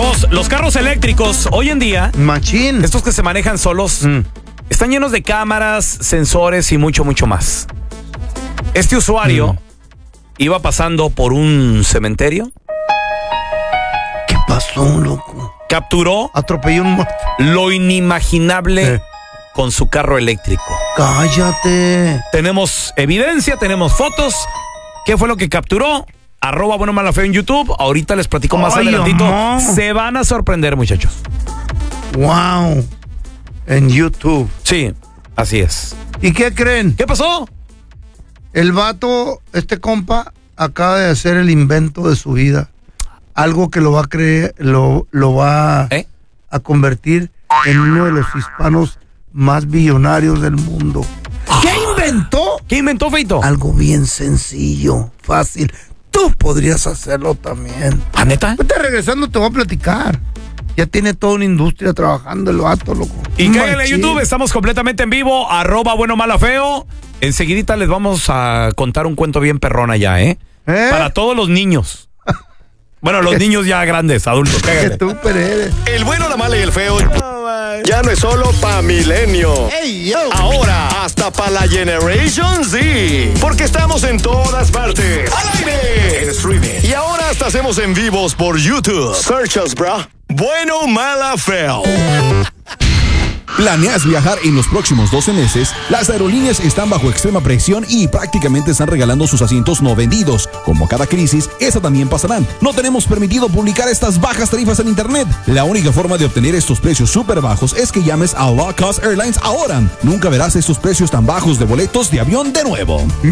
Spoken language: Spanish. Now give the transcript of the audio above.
Chavos, los carros eléctricos hoy en día, Machín. estos que se manejan solos, están llenos de cámaras, sensores y mucho, mucho más. Este usuario iba pasando por un cementerio. ¿Qué pasó, loco? Capturó Atropelló un muerto. lo inimaginable con su carro eléctrico. Cállate. Tenemos evidencia, tenemos fotos. ¿Qué fue lo que capturó? @bueno mala feo en YouTube. Ahorita les platico más adelantito. Amor. Se van a sorprender, muchachos. Wow. En YouTube. Sí, así es. ¿Y qué creen? ¿Qué pasó? El vato, este compa, acaba de hacer el invento de su vida. Algo que lo va a creer, lo va a convertir en uno de los hispanos más billonarios del mundo. ¿Qué inventó? ¿Qué inventó, Feito? Algo bien sencillo, fácil. Tú podrías hacerlo también. ¿Ah, neta? Ahorita regresando te voy a platicar. Ya tiene toda una industria trabajando el vato, loco. Y cáiganle a Machín. YouTube, estamos completamente en vivo, @bueno mala feo. Enseguidita les vamos a contar un cuento bien perrón allá, Para todos los niños. Bueno, los niños ya grandes, adultos, Que cáiganle. tú eres. El bueno, la mala y el feo ya no es solo pa' milenio. Hey, yo. Ahora hasta pa' la Generation Z. Porque estamos en todas partes. ¡Al aire! En streaming. Y ahora hasta hacemos en vivos por YouTube. Search us, bro. Bueno, mala, feo. ¿Planeas viajar en los próximos 12 meses? Las aerolíneas están bajo extrema presión y prácticamente están regalando sus asientos no vendidos. Como cada crisis, esa también pasará. No tenemos permitido publicar estas bajas tarifas en internet. La única forma de obtener estos precios súper bajos es que llames a Low Cost Airlines ahora. Nunca verás estos precios tan bajos de boletos de avión de nuevo.